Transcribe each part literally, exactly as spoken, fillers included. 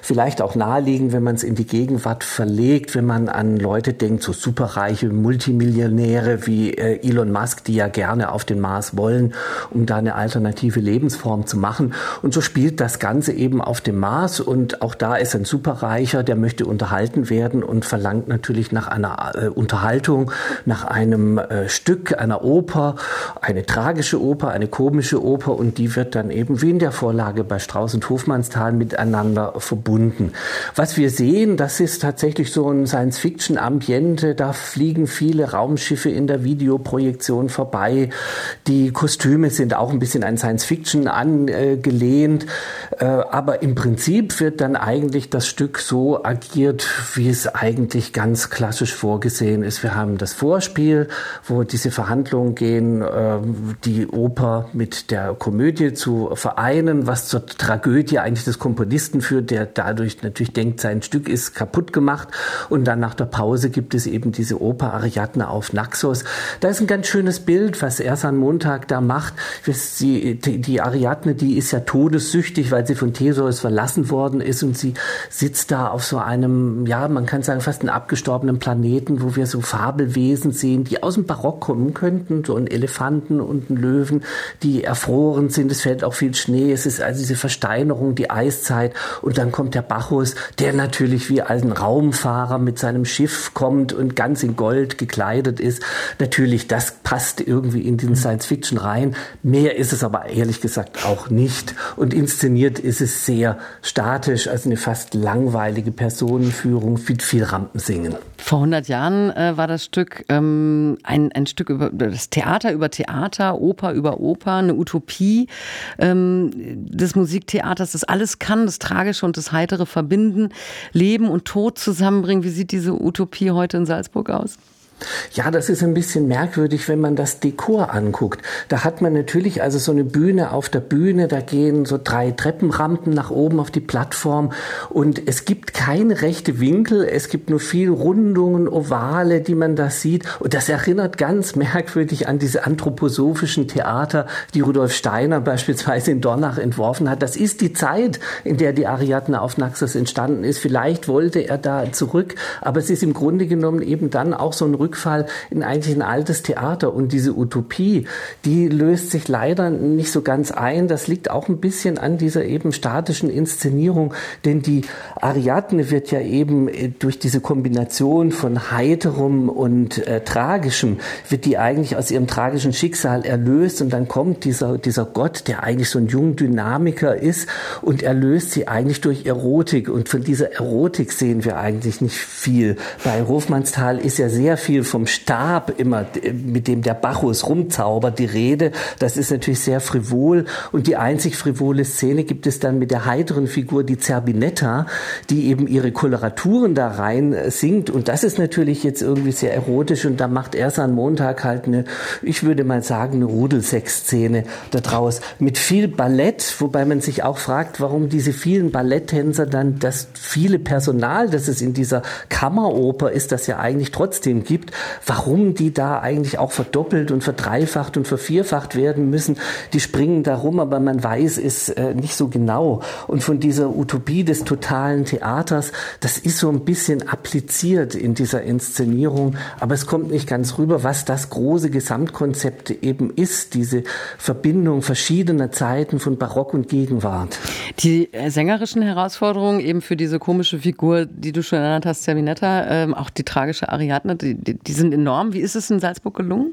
vielleicht auch naheliegend, wenn man es in die Gegenwart verlegt, wenn man an Leute denkt, so superreiche Multimillionäre wie äh, Elon Musk, die ja gerne auf den Mars wollen, um da eine alternative Lebensform zu machen. Und so spielt das Ganze eben auf dem Mars und auch da ist ein Superreicher, der möchte unterhalten werden und verlangt natürlich nach einer äh, Unterhaltung, nach einem äh, Stück, einer Oper, eine tragische Oper, eine komische Oper und die wird dann eben wie in der Vorlage bei Strauß und Hofmannsthal miteinander verbunden. Was wir sehen, das ist tatsächlich so ein Science-Fiction-Ambiente, da fliegen viele Raumschiffe in der Videoprojektion vorbei. Die Kostüme sind auch ein bisschen an Science-Fiction angelehnt, äh, aber im Prinzip wird dann eigentlich das Stück so agiert, wie es eigentlich ganz klassisch vorgesehen ist. Wir haben das Vorspiel, wo diese Verhandlungen gehen, äh, die Oper mit der Komödie zu vereinen, was zur Tragödie eigentlich des Komponisten führt, der dadurch natürlich denkt, sein Stück ist kaputt gemacht. Und dann nach der Pause gibt es eben diese Oper Ariadne auf Naxos. Da ist ein ganz schönes Bild, was Ersan Montag da macht. Die, die Ariadne, die ist ja todessüchtig, weil sie von Theseus verlassen worden ist und sie sitzt da auf so einem, ja, man kann sagen, fast einen abgestorbenen Planeten, wo wir so Fabelwesen sehen, die aus dem Barock kommen könnten, so einen Elefanten und einen Löwen, die erfroren sind. Es fällt auch viel Schnee. Es ist also diese Versteinerung, die Eiszeit. Und dann kommt der Bacchus, der natürlich wie ein Raumfahrer mit seinem Schiff kommt und ganz in Gold gekleidet ist. Natürlich, das passt irgendwie in den Science-Fiction rein. Mehr ist es aber ehrlich gesagt auch nicht. Und inszeniert ist es sehr statisch, also eine fast langweilige Personenführung mit viel Rampensingen. Vor hundert Jahren äh, war das Stück ähm, ein, ein Stück über das Theater über Theater, Oper über Oper, eine Utopie ähm, des Musiktheaters, das alles kann, das Tragische und das Heitere verbinden, Leben und Tod zusammenbringen. Wie sieht diese Utopie heute in Salzburg aus? Ja, das ist ein bisschen merkwürdig, wenn man das Dekor anguckt. Da hat man natürlich also so eine Bühne auf der Bühne, da gehen so drei Treppenrampen nach oben auf die Plattform und es gibt keine rechte Winkel, es gibt nur viel Rundungen, Ovale, die man da sieht und das erinnert ganz merkwürdig an diese anthroposophischen Theater, die Rudolf Steiner beispielsweise in Dornach entworfen hat. Das ist die Zeit, in der die Ariadne auf Naxos entstanden ist. Vielleicht wollte er da zurück, aber es ist im Grunde genommen eben dann auch so ein Rückfall in eigentlich ein altes Theater und diese Utopie, die löst sich leider nicht so ganz ein. Das liegt auch ein bisschen an dieser eben statischen Inszenierung, denn die Ariadne wird ja eben durch diese Kombination von Heiterem und äh, Tragischem, wird die eigentlich aus ihrem tragischen Schicksal erlöst und dann kommt dieser, dieser Gott, der eigentlich so ein Jungdynamiker ist und erlöst sie eigentlich durch Erotik und von dieser Erotik sehen wir eigentlich nicht viel. Bei Hofmannsthal ist ja sehr viel vom Stab immer, mit dem der Bacchus rumzaubert, die Rede. Das ist natürlich sehr frivol. Und die einzig frivole Szene gibt es dann mit der heiteren Figur, die Zerbinetta, die eben ihre Koloraturen da rein singt. Und das ist natürlich jetzt irgendwie sehr erotisch. Und da macht Ersan Montag halt eine, ich würde mal sagen, eine Rudelsex-Szene da draus. Mit viel Ballett, wobei man sich auch fragt, warum diese vielen Balletttänzer dann das viele Personal, das es in dieser Kammeroper ist, das ja eigentlich trotzdem gibt, warum die da eigentlich auch verdoppelt und verdreifacht und vervierfacht werden müssen. Die springen da rum, aber man weiß es äh, nicht so genau. Und von dieser Utopie des totalen Theaters, das ist so ein bisschen appliziert in dieser Inszenierung, aber es kommt nicht ganz rüber, was das große Gesamtkonzept eben ist, diese Verbindung verschiedener Zeiten von Barock und Gegenwart. Die äh, sängerischen Herausforderungen eben für diese komische Figur, die du schon genannt hast, Zerbinetta, ähm, auch die tragische Ariadne, die, die, die sind enorm. Wie ist es in Salzburg gelungen?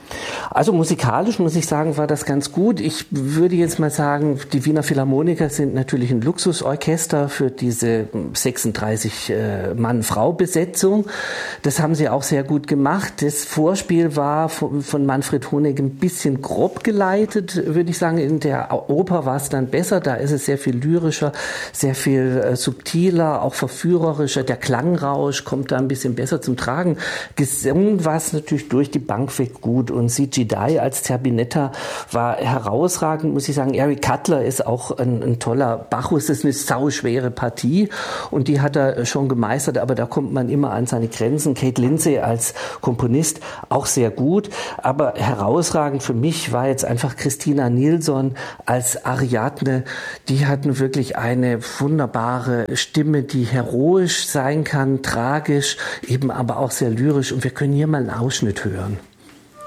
Also musikalisch muss ich sagen, war das ganz gut. Ich würde jetzt mal sagen, die Wiener Philharmoniker sind natürlich ein Luxusorchester für diese sechsunddreißig Mann-Frau-Besetzung. Das haben sie auch sehr gut gemacht. Das Vorspiel war von Manfred Honeck ein bisschen grob geleitet, würde ich sagen. In der Oper war es dann besser. Da ist es sehr viel lyrischer, sehr viel subtiler, auch verführerischer. Der Klangrausch kommt da ein bisschen besser zum Tragen. Gesungen war es natürlich durch die Bank weg gut und sieht Gidai als Zerbinetta war herausragend, muss ich sagen. Eric Cutler ist auch ein, ein toller Bacchus. Das ist eine sauschwere Partie und die hat er schon gemeistert, aber da kommt man immer an seine Grenzen. Kate Lindsay als Komponist auch sehr gut, aber herausragend für mich war jetzt einfach Christina Nilsson als Ariadne. Die hat wirklich eine wunderbare Stimme, die heroisch sein kann, tragisch, eben aber auch sehr lyrisch, und wir können hier mal einen Ausschnitt hören.